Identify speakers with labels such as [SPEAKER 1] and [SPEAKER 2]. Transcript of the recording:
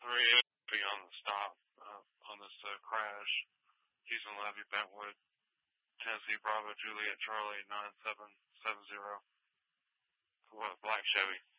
[SPEAKER 1] be on the stop on this crash. Houston Levy, Bentwood, Tennessee Bravo, Juliet Charlie 9770. What, black Chevy.